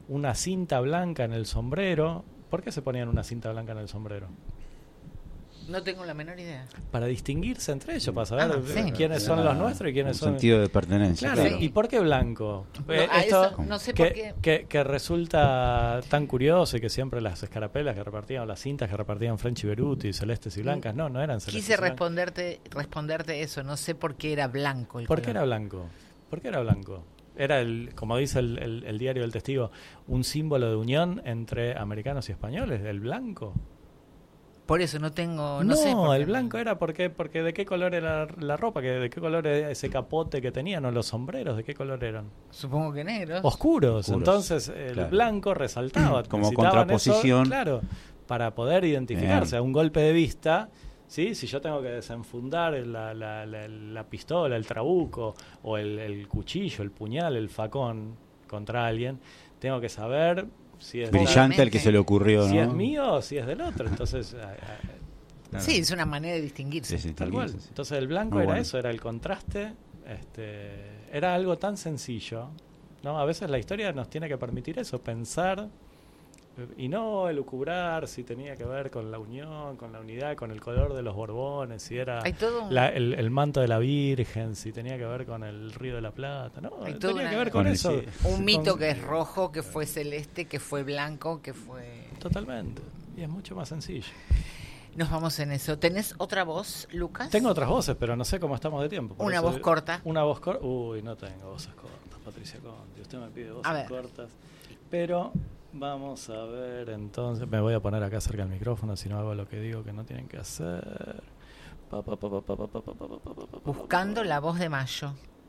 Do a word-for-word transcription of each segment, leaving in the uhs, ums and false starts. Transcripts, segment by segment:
una cinta blanca en el sombrero. ¿Por qué se ponían una cinta blanca en el sombrero? No tengo la menor idea. Para distinguirse entre ellos, para saber Ah, sí. quiénes son los nuestros y quiénes un son... sentido de pertenencia. Claro, Claro. ¿y por qué blanco? No, Eh, a esto eso no sé que, por qué. Que, que resulta tan curioso y que siempre las escarapelas que repartían, las cintas que repartían French y Beruti, celestes y blancas, no, no eran celestes. Quise y blancas. responderte responderte eso, no sé por qué era blanco el ¿Por qué color. era blanco? ¿Por qué era blanco? Era, el, como dice el, el, el diario del Testigo, un símbolo de unión entre americanos y españoles, el blanco. Por eso no tengo, no, No, sé por qué. el blanco era porque, porque de qué color era la ropa, que de qué color era ese capote que tenían, o los sombreros, de qué color eran. Supongo que negros. Oscuros. Oscuros, entonces el claro. blanco resaltaba. Como Necesitaban contraposición. eso, claro, para poder identificarse. A un golpe de vista, ¿sí? Si yo tengo que desenfundar la, la, la, la pistola, el trabuco, o el, el cuchillo, el puñal, el facón contra alguien, tengo que saber... Si es Brillante el que se le ocurrió, si ¿no? es mío o si es del otro. Entonces, eh, eh, Claro. Sí, es una manera de distinguirse. Sí, sí, tal sí, cual. sí, sí. Entonces el blanco Muy era bueno. eso, era el contraste. Este, era algo tan sencillo, ¿no? A veces la historia nos tiene que permitir eso, pensar eh, y no elucubrar si tenía que ver con la unión, con la unidad, con el color de los Borbones, si era Hay todo un- la- el, el manto de la Virgen, si tenía que ver con el Río de la Plata, ¿no? Hay Tenía toda que una- ver con, Con el eso. cielo. Un Con- mito que es rojo, que fue celeste, que fue blanco, que fue... Totalmente. Y es mucho más sencillo. Nos vamos en eso. ¿Tenés otra voz, Lucas? Tengo otras voces, pero no sé cómo estamos de tiempo. por Una eso- voz corta. Una voz corta. Uy, no tengo voces cortas, Patricia Conti. Usted me pide A voces ver. cortas. Pero vamos a ver entonces. Me voy a poner acá cerca del micrófono, si no hago lo que digo que no tienen que hacer. Pa, pa, pa, pa, pa, pa, pa, pa, pa, pa, pa, pa, Buscando pa. la voz de Mayo.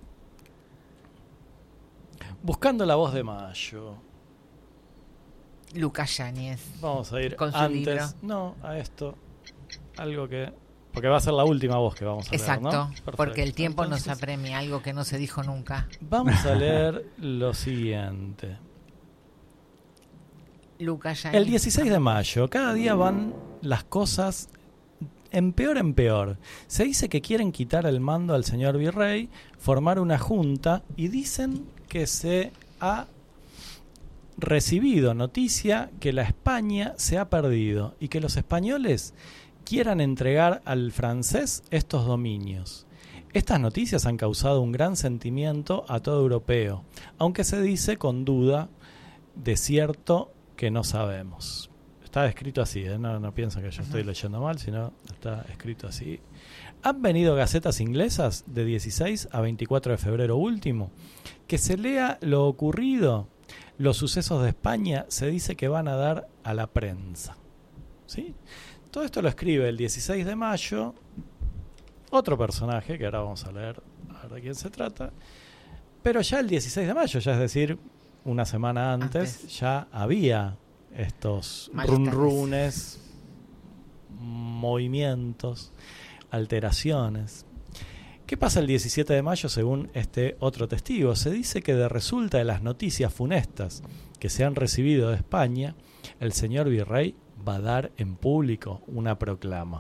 Buscando la voz de Mayo. Lucas Yáñez. Vamos a ir Con su antes. libro. No, a esto. Algo que. Porque va a ser la última voz que vamos a leer, Exacto, ¿no? Perfecto. porque el tiempo Entonces, nos apremia, algo que no se dijo nunca. Vamos a leer lo siguiente. Lucas Yáñez. El dieciséis de mayo, cada día van las cosas en peor en peor. Se dice que quieren quitar el mando al señor virrey, formar una junta y dicen que se ha recibido noticia que la España se ha perdido y que los españoles quieran entregar al francés estos dominios. Estas noticias han causado un gran sentimiento a todo europeo, aunque se dice con duda de cierto que no sabemos. Está escrito así, ¿eh? no, no piensen que yo estoy leyendo mal, sino está escrito así. Han venido gacetas inglesas de dieciséis a veinticuatro de febrero último. Que se lea lo ocurrido. Los sucesos de España se dice que van a dar a la prensa. ¿Sí? Todo esto lo escribe el dieciséis de mayo otro personaje, que ahora vamos a leer a ver de quién se trata. Pero ya el dieciséis de mayo, ya es decir, una semana antes, Antes. ya había estos Malestares. runrunes, movimientos, alteraciones. ¿Qué pasa el diecisiete de mayo según este otro testigo? Se dice que de resulta de las noticias funestas que se han recibido de España, el señor virrey va a dar en público una proclama.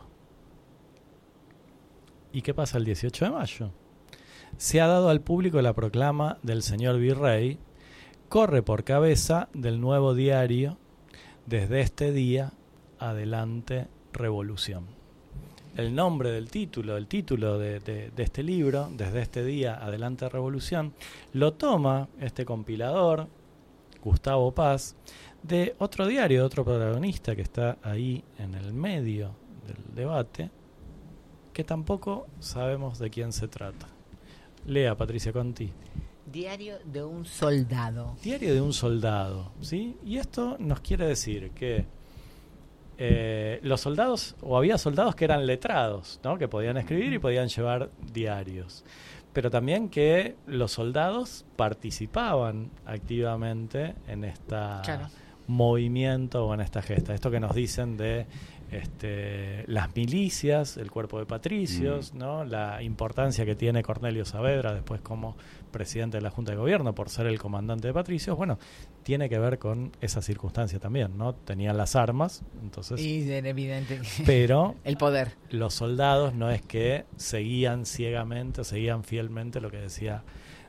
¿Y qué pasa el dieciocho de mayo? Se ha dado al público la proclama del señor virrey, corre por cabeza del nuevo diario, desde este día adelante revolución. El nombre del título, el título de, de, de este libro, desde este día adelante revolución, lo toma este compilador, Gustavo Paz, de otro diario, de otro protagonista que está ahí en el medio del debate, que tampoco sabemos de quién se trata. Lea, Patricia Conti. Diario de un soldado. Diario de un soldado, ¿sí? Y esto nos quiere decir que eh, los soldados, o había soldados que eran letrados, ¿no? Que podían escribir y podían llevar diarios. Pero también que los soldados participaban activamente en este Claro. movimiento o en esta gesta. Esto que nos dicen de este, las milicias, el cuerpo de patricios, mm. ¿no? La importancia que tiene Cornelio Saavedra después como presidente de la Junta de Gobierno por ser el comandante de patricios, bueno, tiene que ver con esa circunstancia también, ¿no? Tenían las armas, entonces... Y era evidente que... Pero... el poder. Los soldados no es que seguían ciegamente, seguían fielmente lo que decía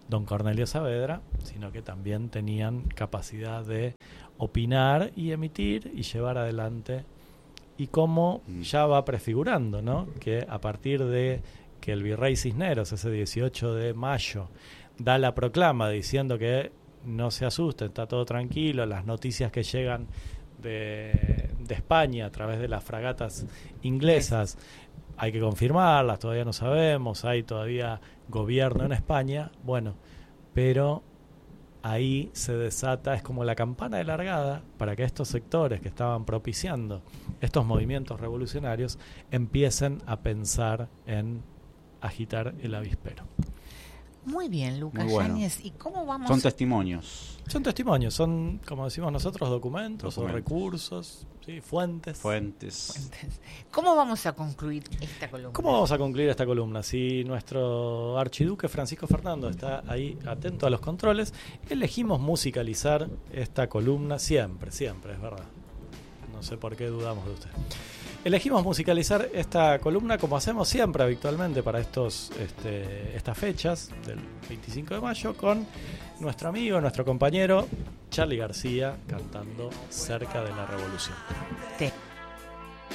don Cornelio Saavedra, sino que también tenían capacidad de opinar y emitir y llevar adelante. Y cómo ya va prefigurando, ¿no? Que a partir de que el virrey Cisneros, ese dieciocho de mayo, da la proclama diciendo que no se asusten, está todo tranquilo, las noticias que llegan de, de España a través de las fragatas inglesas hay que confirmarlas, todavía no sabemos, hay todavía gobierno en España, bueno, pero ahí se desata, es como la campana de largada para que estos sectores que estaban propiciando estos movimientos revolucionarios empiecen a pensar en agitar el avispero. Muy bien, Lucas Muy bueno. Yáñez. ¿Y cómo vamos? Son testimonios. Son testimonios, son, como decimos nosotros, documentos, Documentos. o recursos, ¿sí? fuentes. Fuentes. Fuentes. ¿Cómo vamos a concluir esta columna? ¿Cómo vamos a concluir esta columna? Si nuestro archiduque Francisco Fernando está ahí atento a los controles, elegimos musicalizar esta columna siempre, siempre, es verdad. No sé por qué dudamos de usted. Elegimos musicalizar esta columna como hacemos siempre habitualmente para estos este, estas fechas del veinticinco de mayo con nuestro amigo, nuestro compañero Charly García cantando Cerca de la Revolución. Te-